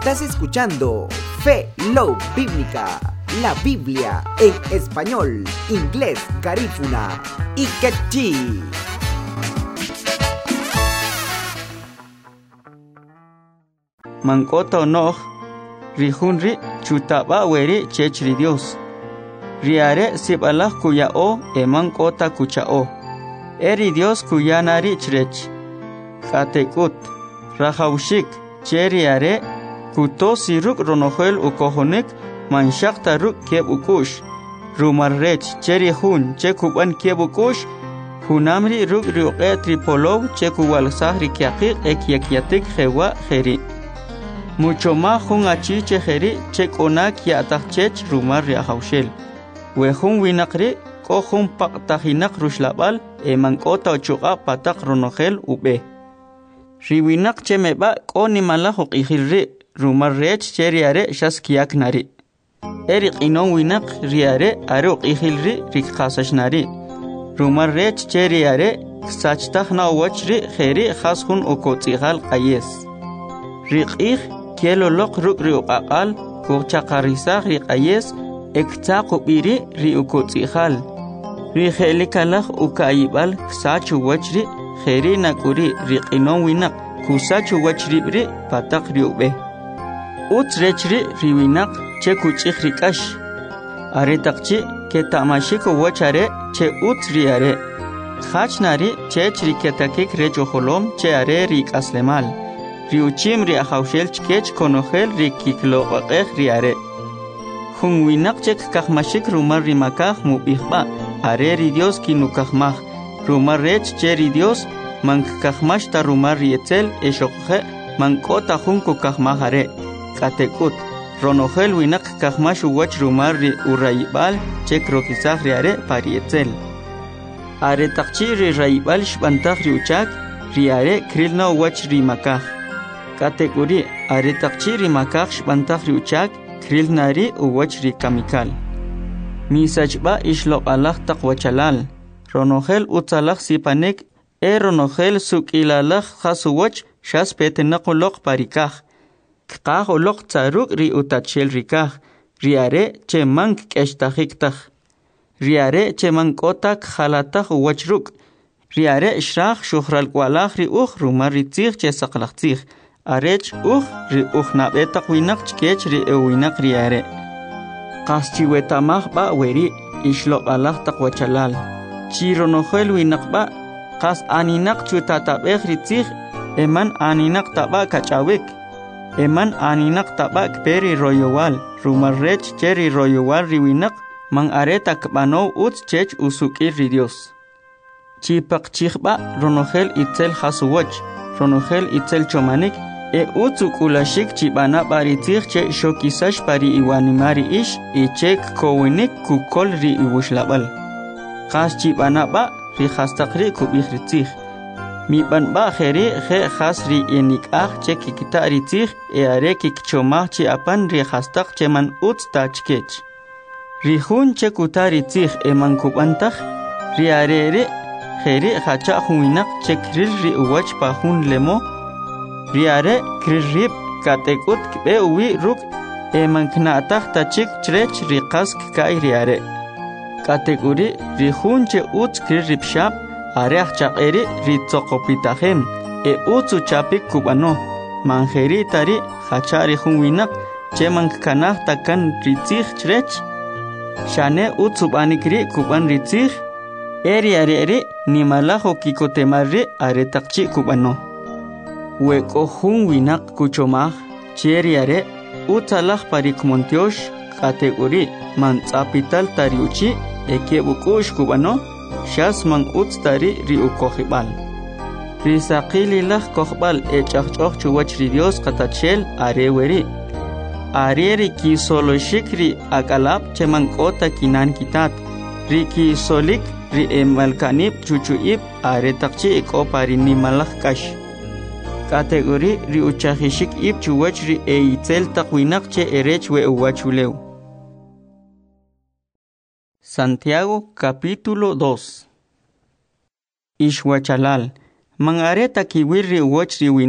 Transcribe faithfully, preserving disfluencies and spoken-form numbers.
Estás escuchando Fe Love Bíblica, la Biblia en español, inglés, garífuna y quechí. Mankoto no rihunri chutaba weri chechri Dios. Riare sibalah kuyao e mankota kuchao. Eri Dios kuyanari chrech. Katekut rahaushik cheriare kuto siruk ronohel ukohonik manshakta ruk keb ukush. Rumarrech cheri hun chekuban keb ukush. Hunamri ruk riuqe tripolov chekuwalsahri kiakik ekyakiatik hewa heri. Mucho más hun achi chejeri chekonak yatachech rumar riahaushel. Wehun winakri ko hun paktahinak rushlabal e mankota ochuqa patak ronohel ube. Riwinak chemeba ko nimalahok ihirri rumar rech cheriare shaskiak nari. Erik inon winak riare aruk ihilri rikhasashnari. Rumar rech cheriare ksachtak na wachri kheri khas hun okotzihal qayes. Rikih kielo lok ruk riuqaqal kuchaqarisaq riqayes ektaqu biri riukotzihal. Rikhelikalaq ukayibal ksachu wachri kheri nakuri riqinon winak kusachu wachri bri patak riube. Utrechri riwinak che kuchih rikash. Aretaqchi ke tamashiko wachare che utriare. Khachnari che chiriketakik rechoholom che are rikaslemal. Riuchim riahaushel chkech konohel rikiklo qaqeh riare. Hun winak chek kahmashik rumar rimakah mubihba. Are ri Dios kinukahmah. Rumar rech cheri Dios mank kahmash ta rumar rietzel eshokhe mankota hun kukahmah are. Katekut ronohel winak kahmash uwach rumar ri urayibal chek rokisah riare parietzel. Are takchi ri rayibal shbantah riuchak riare krilna uwach rimakah. Kategori aretakchi rimakah shbantah riuchak krilnari uwach rikamikal. Misachba ishloq alah taqwachalal. Ronohel utsalah sipanek e ronohel sukilalah khasuwach shas petenaqoloq parikah. Kqah oloq tsaruk ri utachel rikah. Riare che mank keshtahiktah. Riare che mankotak khalatah uwachruk. Riare shrah shuhral kwalah ri uch rumar ritzih che saqlaqtzih. Arech uch ri uch nabetak winak chkech ri ewinak riare. Qaschiwetamah ba weri ishloq alah taqwachalal. Chironohel winak ba qas aninak chutatabeh ritzih eman aninak taba kachawik. Eman aninak taba kperi royowal. Rumarrech cheri royowal riwinak man aretak bano uts chech usukir ri Dios. Chipak chikhba ronohel itzel hasuwach. Ronohel itzel chomanik e utsukulashik chibana baritzih che shokisash pari iwanimari ish i chek kowinik kukol ri iwushlabal. Khas chibana ba ri khastakri kubih ritzih. Mi ban ba kheri khe khas ri enikah che kikita ritzih e are kikchomah chi apan ri khastak che man uts tachkech. Ri hun che kuta ritzih e man kubantah ri arere kheri khacha huinak che kril ri uwach pa hun lemo. Riare kririb katekut kbe uwi ruk e manknatah tachik chrech riqas kai riare. Kategori rihun che uts kririb shab areah chaqeri ritzoqopitahem e utsu chapik kubano. Manjeri tari khacha rihun winak che mankkanah takan ritzih chrech. Shane utsu banikri kuban ritzih. Eri areri nimalaho kikotemarri aretakchi kubano. Weko hun winak kuchomah cheriare utsalah parik montiosh kategori man tsapital tariuchi ekebukush kubano shas man uts tari riukohibal. Risaqililah kohbal echachchoch chuwach ri Dios katachel areweri. Areri ki solo shikri akalap cheman kota kinan kitat. Riki solik ri emalkanib chuchuib aretakchi eko parini malah kash. Kategori ri uchahishik ib chuwach ri eitzel taqwinak che erech we uwachuleu. Santiago capítulo dos. Ishwachalal. Man areta kiwir ri uwach ri